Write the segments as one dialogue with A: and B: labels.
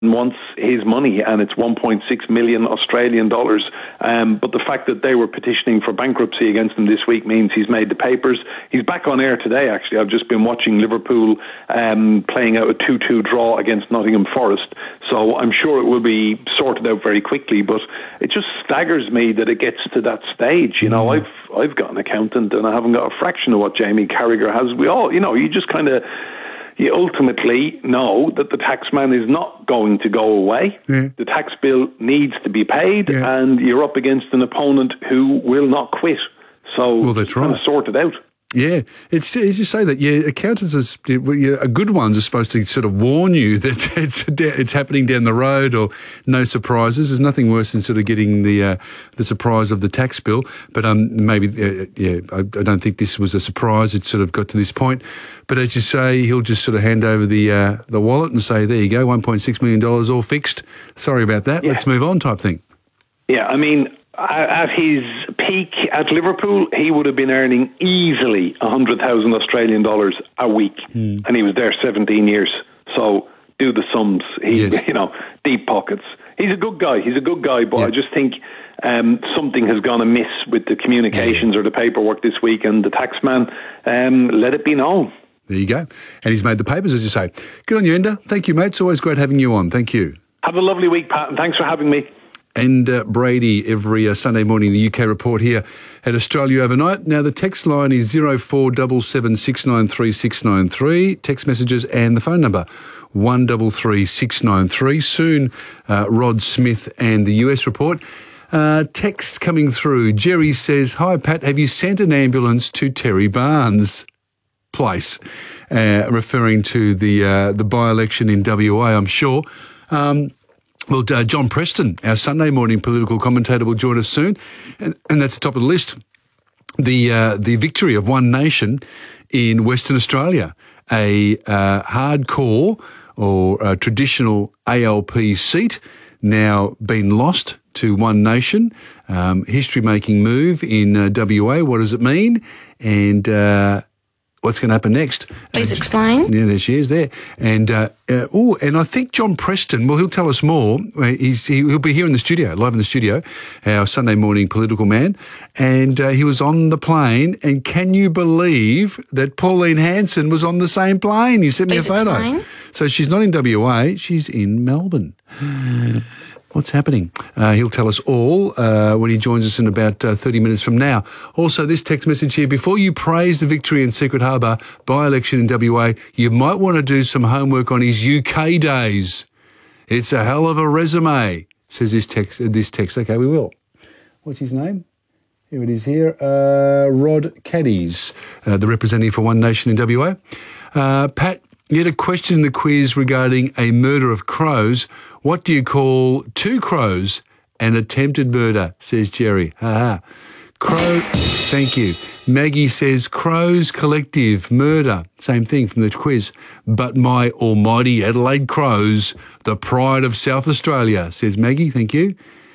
A: wants his money, and it's 1.6 million Australian dollars. But the fact that they were petitioning for bankruptcy against him this week means he's made the papers. He's back on air today, actually. I've just been watching Liverpool playing out a 2-2 draw against Nottingham Forest. So I'm sure it will be sorted out very quickly, but it just staggers me that it gets to that stage. You know, I've got an accountant and I haven't got a fraction of what Jamie Carragher has. We all, you know, you just kind of... You ultimately know that the taxman is not going to go away. Yeah. The tax bill needs to be paid, and you're up against an opponent who will not quit. So
B: that's right.
A: Kind of sort it out.
B: Yeah, it's as you say that. Yeah, accountants are good ones are supposed to sort of warn you that it's happening down the road, or no surprises. There's nothing worse than sort of getting the surprise of the tax bill. But maybe I don't think this was a surprise. It sort of got to this point. But as you say, he'll just sort of hand over the wallet and say, "There you go, $1.6 million all fixed. Sorry about that. Let's move on," type thing. Yeah,
A: I mean, at his peak at Liverpool, he would have been earning easily 100,000 Australian dollars a week, and he was there 17 years. So do the sums. You know, deep pockets. He's a good guy, but I just think something has gone amiss with the communications or the paperwork this week, and the taxman let it be known.
B: There you go. And he's made the papers, as you say. Good on you, Enda. Thank you, mate. It's always great having you on. Thank you.
A: Have a lovely week, Pat, and thanks for having me.
B: And Brady every Sunday morning, the UK Report here at Australia Overnight. Now, the text line is 0477 693 693. Text messages and the phone number 133 693. Soon, Rod Smith and the US Report. Text coming through. Jerry says, "Hi, Pat, have you sent an ambulance to Terry Barnes' place?" Referring to the by-election in WA, I'm sure. Well, John Preston, our Sunday morning political commentator, will join us soon, and that's the top of the list. The victory of One Nation in Western Australia, a hardcore or traditional ALP seat, now been lost to One Nation. History-making move in WA. What does it mean? And what's going to happen next?
C: Please explain.
B: Yeah, there she is there. And and I think John Preston, well, he'll tell us more. He'll be here in the studio, live in the studio, our Sunday morning political man. And he was on the plane. And can you believe that Pauline Hanson was on the same plane? You sent me a photo.
C: Explain.
B: So she's not in WA, she's in Melbourne. What's happening? He'll tell us all when he joins us in about 30 minutes from now. Also, this text message here: before you praise the victory in Secret Harbour by-election in WA, you might want to do some homework on his UK days. It's a hell of a resume, says this text. Okay, we will. What's his name? Here it is here. Rod Caddies, the representative for One Nation in WA. Pat, you had a question in the quiz regarding a murder of crows. What do you call two crows? An attempted murder, says Jerry. Crow, thank you. Maggie says Crows Collective, murder. Same thing from the quiz. But my almighty Adelaide Crows, the pride of South Australia, says Maggie. Thank you.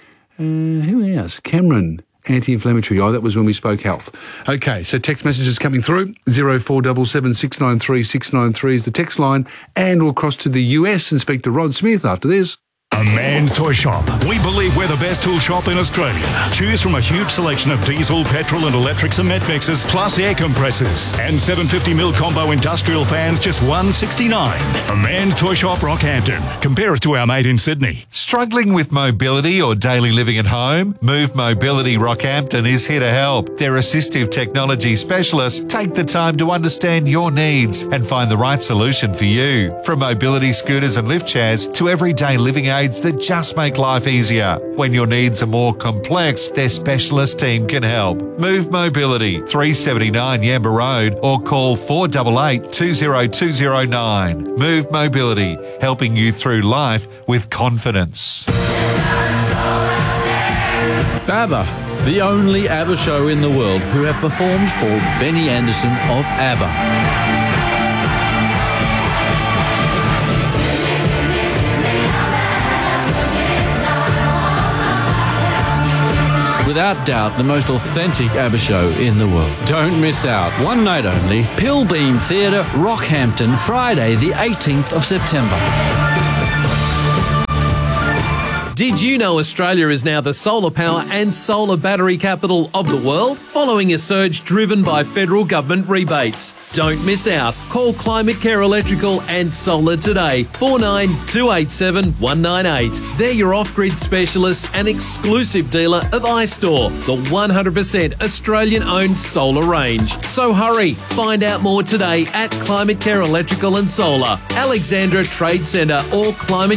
B: Who else? Cameron. Anti-inflammatory. Oh, that was when we spoke health. Okay, so text messages coming through. 0477 693 693 is the text line. And we'll cross to the US and speak to Rod Smith after this.
D: A Man's Toy Shop. We believe we're the best tool shop in Australia. Choose from a huge selection of diesel, petrol and electric cement mixers, plus air compressors. And 750mm combo industrial fans, just $169. A Man's Toy Shop, Rockhampton. Compare it to our mate in Sydney.
E: Struggling with mobility or daily living at home? Move Mobility Rockhampton is here to help. Their assistive technology specialists take the time to understand your needs and find the right solution for you. From mobility scooters and lift chairs to everyday living aids that just make life easier. When your needs are more complex, their specialist team can help. Move Mobility, 379 Yamba Road, or call 488 20209. Move Mobility, helping you through life with confidence.
F: ABBA, the only ABBA show in the world who have performed for Benny Andersson of ABBA. Without doubt, the most authentic ABBA show in the world. Don't miss out. One night only. Pilbeam Theatre, Rockhampton, Friday the 18th of September.
C: Did you know Australia is now the solar power and solar battery capital of the world, following a surge driven by federal government rebates? Don't miss out. Call Climate Care Electrical and Solar today, 49 287 198. They're your off-grid specialist and exclusive dealer of iStore, the 100% Australian-owned solar range. So hurry, find out more today at Climate Care Electrical and Solar, Alexandra Trade Centre or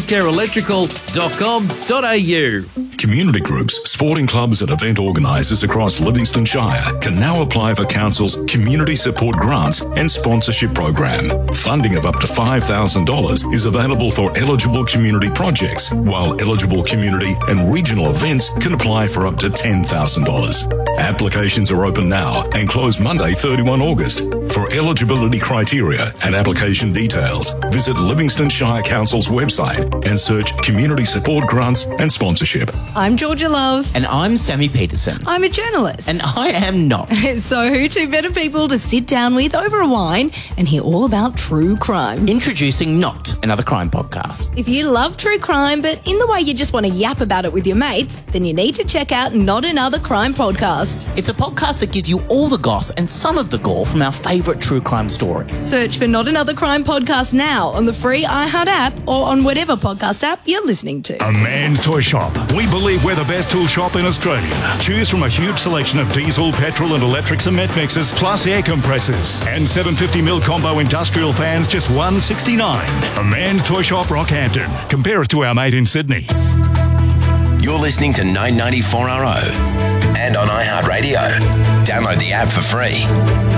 C: climatecareelectrical.com.au.
G: Community groups, sporting clubs and event organisers across Livingston Shire can now apply for Council's Community Support Grants and Sponsorship Program. Funding of up to $5,000 is available for eligible community projects, while eligible community and regional events can apply for up to $10,000. Applications are open now and close Monday, 31 August. For eligibility criteria and application details, visit Livingston Shire Council's website and search Community Support Grants and Sponsorship.
H: I'm Georgia Love.
I: And I'm Sammy Peterson.
H: I'm a journalist.
I: And I am not.
H: So who two better people to sit down with over a wine and hear all about true crime?
I: Introducing Not, another crime podcast.
H: If you love true crime, but in the way you just want to yap about it with your mates, then you need to check out Not Another Crime Podcast.
I: It's a podcast that gives you all the goss and some of the gore from our favourite true crime stories.
H: Search for Not Another Crime Podcast now on the free iHeart app or on whatever podcast app you're listening to.
D: A Man's Toy Shop. We believe we're the best tool shop in Australia. Choose from a huge selection of diesel, petrol and electric cement mixers, plus air compressors. And 750mm combo industrial fans, just $169. A Man's Toy Shop, Rockhampton. Compare us to our mate in Sydney.
J: You're listening to 994RO and on iHeartRadio. Download the app for free.